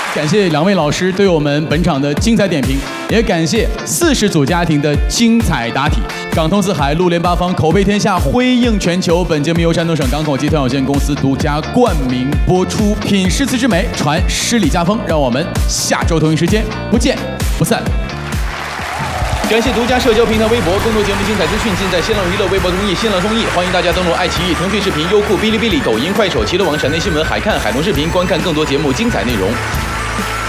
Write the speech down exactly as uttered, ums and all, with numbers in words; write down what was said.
感谢两位老师对我们本场的精彩点评，也感谢四十组家庭的精彩答题。港通四海，陆联八方，口碑天下，辉映全球。本节目由山东省港口集团有限公司独家冠名播出，品诗词之美，传诗礼家风。让我们下周同一时间不见不散。感谢独家社交平台微博，更多节目精彩资讯尽在新浪娱乐、微博综艺、新浪综艺。欢迎大家登录爱奇艺、腾讯视频、优酷、哔哩哔哩、抖音、快手、齐乐网、闪电新闻、海看、海龙视频，观看更多节目精彩内容。